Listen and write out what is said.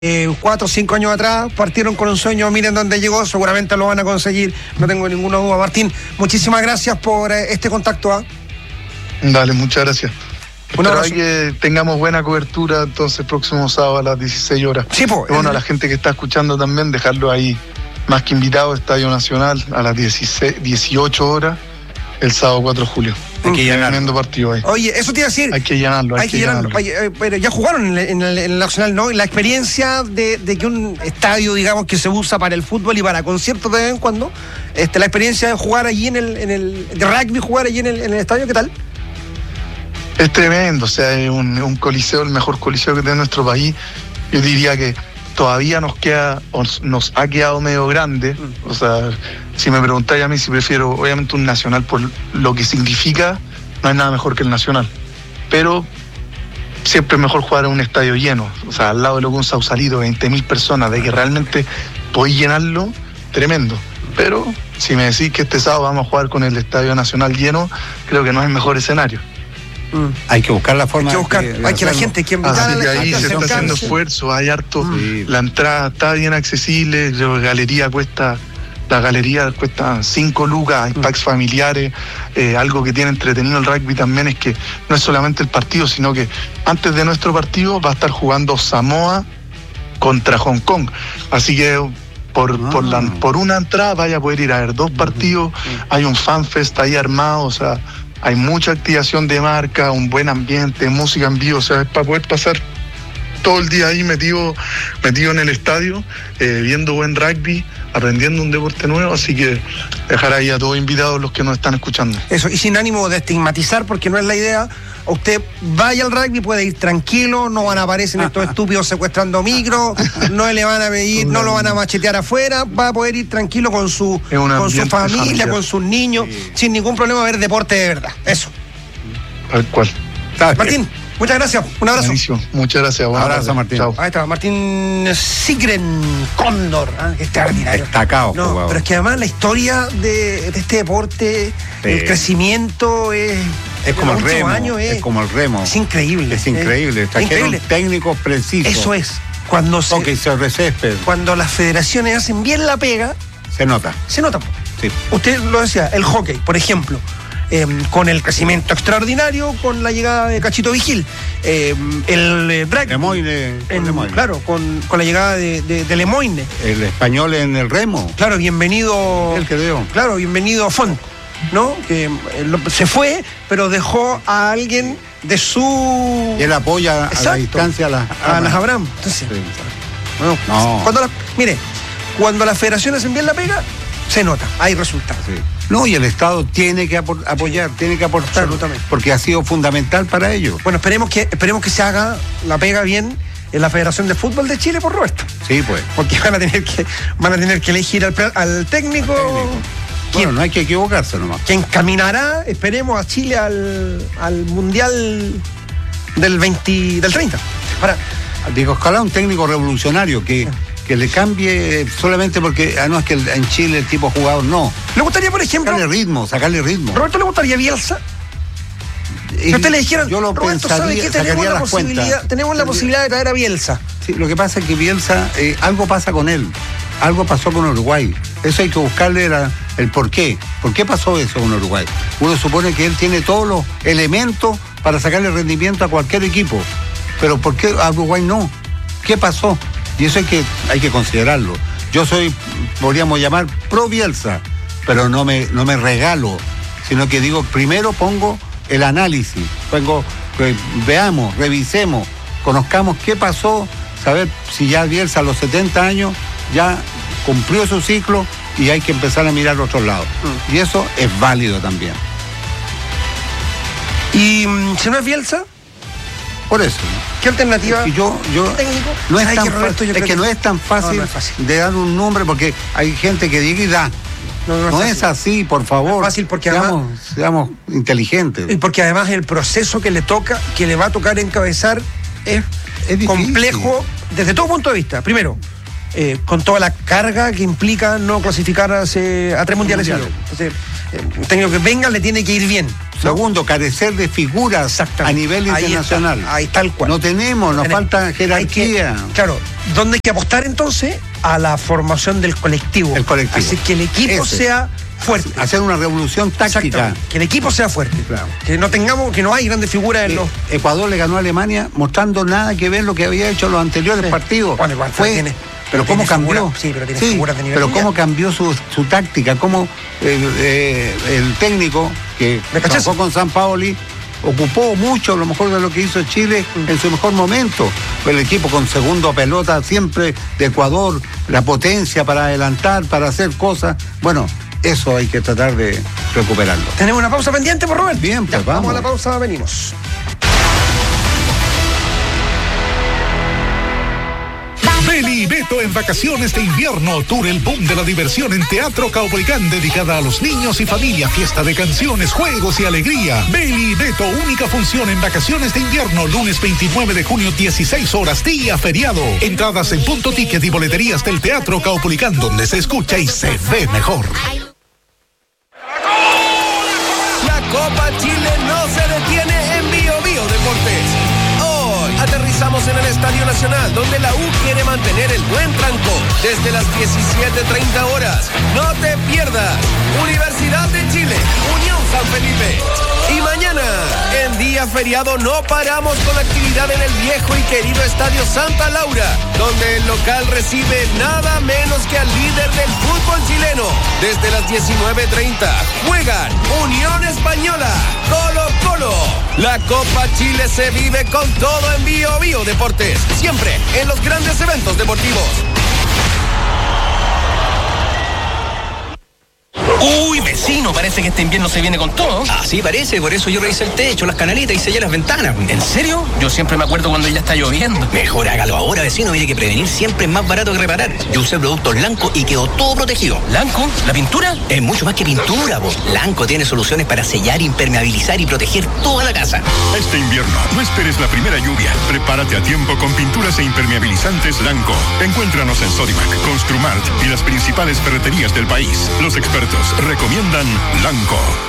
4 o 5 años atrás partieron con un sueño, miren dónde llegó, seguramente lo van a conseguir, no tengo ninguna duda. Martín, muchísimas gracias por este contacto. Dale, muchas gracias. Un abrazo. Espero que tengamos buena cobertura entonces próximo sábado a las 16 horas. Sí, pues. Bueno, a la gente que está escuchando también, dejarlo ahí más que invitado, Estadio Nacional a las 18 horas el sábado 4 de julio. Hay que llenarlo. Tremendo partido ahí. Oye, eso te iba a decir. Hay que llenarlo, hay que llenarlo. Oye, pero ya jugaron en el Nacional, ¿no? La experiencia de que un estadio, digamos, que se usa para el fútbol y para conciertos de vez en cuando, la experiencia de jugar allí de rugby, jugar allí en el estadio, ¿qué tal? Es tremendo, o sea, es un coliseo, el mejor coliseo que tiene nuestro país. Yo diría que todavía nos ha quedado medio grande. O sea, si me preguntáis a mí si prefiero, obviamente, un Nacional por lo que significa, no hay nada mejor que el Nacional. Pero siempre es mejor jugar en un estadio lleno. O sea, al lado de lo que un Sausalito, 20.000 personas, de que realmente podéis llenarlo, tremendo. Pero si me decís que este sábado vamos a jugar con el Estadio Nacional lleno, creo que no es el mejor escenario. Hay que buscar la forma. Hay que la gente, hay que invitar. Así que ahí se está haciendo esfuerzo, hay harto. Sí. La entrada está bien accesible, la galería cuesta 5 lucas, hay packs familiares. Algo que tiene entretenido el rugby también es que no es solamente el partido, sino que antes de nuestro partido va a estar jugando Samoa contra Hong Kong. Así que por una entrada vaya a poder ir a ver 2 partidos, hay un fanfest ahí armado, o sea, hay mucha activación de marca, un buen ambiente, música en vivo, o sea, es para poder pasar todo el día ahí metido en el estadio, viendo buen rugby, aprendiendo un deporte nuevo, así que dejar ahí a todos invitados los que nos están escuchando. Eso, y sin ánimo de estigmatizar, porque no es la idea. Usted vaya al rugby, puede ir tranquilo, no van a aparecer estos estúpidos secuestrando micro, no le van a pedir, no lo van a machetear afuera, va a poder ir tranquilo con su familia, familiar, con sus niños, sin ningún problema, a ver deporte de verdad. Eso. Tal cual. Martín, muchas gracias, un abrazo. Buenísimo. Muchas gracias. Un abrazo, Martín. Chao. Ahí está, Martín Sigren Cóndor, extraordinario. Destacado, no, jugador. pero es que además la historia de este deporte, el crecimiento es como el remo. Es como el remo. Es increíble. Es increíble. Trajeron técnicos precisos. Eso es. Cuando cuando las federaciones hacen bien la pega, se nota. Se nota. Sí. Usted lo decía, el hockey, por ejemplo. Con el crecimiento extraordinario, con la llegada de Cachito Vigil, el rugby, Lemoyne. Claro, con la llegada de Lemoyne. El español en el remo. Claro, bienvenido. El que dio. Claro, bienvenido Font, ¿no? Que se fue, pero dejó a alguien de su. Y él apoya. Exacto. A la distancia a las Abraham. Entonces, sí. Bueno, No. Cuando las federaciones envían la pega, se nota, hay resultados. Sí. No, y el Estado tiene que apoyar, tiene que aportar, absolutamente, porque ha sido fundamental para ellos. Bueno, esperemos que se haga la pega bien en la Federación de Fútbol de Chile, por Roberto. Sí, pues. Porque van a tener que elegir al técnico. Bueno, no hay que equivocarse nomás. Que encaminará, esperemos, a Chile al Mundial del 30. Ahora, digo, ojalá un técnico revolucionario que le cambie solamente porque no es que en Chile el tipo jugador no. ¿Le gustaría, por ejemplo, sacarle ritmo? Roberto, le gustaría Bielsa? Si usted le dijera, yo lo Roberto, ¿sabe qué? Tenemos la posibilidad de traer a Bielsa. Sí, lo que pasa es que Bielsa, algo pasa con él. Algo pasó con Uruguay. Eso hay que buscarle el por qué. ¿Por qué pasó eso con Uruguay? Uno supone que él tiene todos los elementos para sacarle rendimiento a cualquier equipo. Pero ¿por qué a Uruguay no? ¿Qué pasó? Y eso hay que considerarlo. Yo podríamos llamar pro Bielsa, pero no me regalo, sino que digo, primero pongo el análisis, veamos, revisemos, conozcamos qué pasó, saber si ya Bielsa a los 70 años ya cumplió su ciclo y hay que empezar a mirar a otros lados. Y eso es válido también. ¿Y si no es Bielsa? Por eso, ¿no? ¿Qué alternativa? Yo técnico? No es tan fácil, es que no es tan fácil de dar un nombre, porque hay gente que diga y da. No es así, por favor. No es fácil porque seamos inteligentes. Y porque además el proceso que le va a tocar encabezar es complejo desde todo punto de vista. Primero, con toda la carga que implica no clasificar a 3 mundiales. Entonces, un técnico que venga le tiene que ir bien. Segundo, carecer de figuras a nivel internacional. Ahí tal cual. No tenemos, nos falta jerarquía. Claro, ¿dónde hay que apostar entonces? A la formación del colectivo. El colectivo. Así que el equipo sea fuerte. Hacer una revolución táctica. Que el equipo sea fuerte. Claro. Que no hay grandes figuras en los... Ecuador le ganó a Alemania mostrando nada que ver lo que había hecho en los anteriores partidos. Bueno, igual pero cómo cambió. Pero tiene figuras de nivel pero mundial. cómo cambió su táctica, cómo el técnico que trabajó con San Paoli ocupó mucho, a lo mejor, de lo que hizo Chile en su mejor momento. El equipo con segundo pelota siempre de Ecuador, la potencia para adelantar, para hacer cosas. Bueno, eso hay que tratar de recuperarlo. ¿Tenemos una pausa pendiente, por Robert? Bien, pues vamos a la pausa, venimos. Beli y Beto en vacaciones de invierno. Tour El Boom de la Diversión en Teatro Caupolicán, dedicada a los niños y familia. Fiesta de canciones, juegos y alegría. Beli y Beto, única función en vacaciones de invierno. Lunes 29 de junio, 16 horas, día feriado. Entradas en Punto Ticket y boleterías del Teatro Caupolicán, donde se escucha y se ve mejor. La Copa Chile no se detiene en Bio Bio Deportes. Aterrizamos en el Estadio Nacional, donde la U quiere mantener el buen tranco desde las 17:30 horas. No te pierdas. Universidad de Chile, Unión San Felipe. Y mañana, en día feriado, no paramos con actividad en el viejo y querido Estadio Santa Laura, donde el local recibe nada menos que al líder del fútbol chileno. Desde las 19:30 juegan Unión Española, Colo-Colo. La Copa Chile se vive con todo en Bio Bio Deportes, siempre en los grandes eventos deportivos. Uy, vecino, parece que este invierno se viene con todo. Así parece, por eso yo revisé el techo, las canaletas y sellé las ventanas. ¿En serio? Yo siempre me acuerdo cuando ya está lloviendo. Mejor hágalo ahora, vecino, mire que prevenir siempre es más barato que reparar. Yo usé productos Lanco y quedó todo protegido. ¿Lanco? ¿La pintura? Es mucho más que pintura, vos. Lanco tiene soluciones para sellar, impermeabilizar y proteger toda la casa. Este invierno, no esperes la primera lluvia. Prepárate a tiempo con pinturas e impermeabilizantes Lanco. Encuéntranos en Sodimac, Construmart y las principales ferreterías del país. Los expertos recomiendan Lanco.